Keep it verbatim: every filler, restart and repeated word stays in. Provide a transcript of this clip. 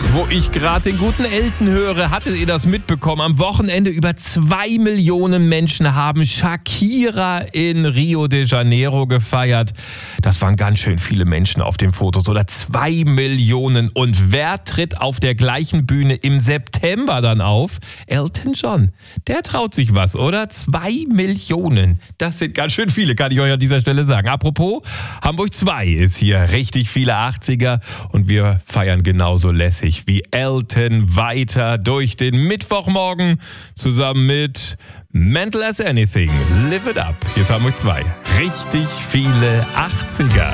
Wo ich gerade den guten Elton höre, hattet ihr das mitbekommen? Am Wochenende über zwei Millionen Menschen haben Shakira in Rio de Janeiro gefeiert. Das waren ganz schön viele Menschen auf den Fotos, oder zwei Millionen. Und wer tritt auf der gleichen Bühne im September dann auf? Elton John. Der traut sich was, oder? Zwei Millionen. Das sind ganz schön viele, kann ich euch an dieser Stelle sagen. Apropos, Hamburg zwei ist hier. Richtig viele achtziger und wir feiern genauso lässig wie Elton weiter durch den Mittwochmorgen zusammen mit Mental as Anything. Live it up. Hier ist Hamburg zwei. Richtig viele achtziger.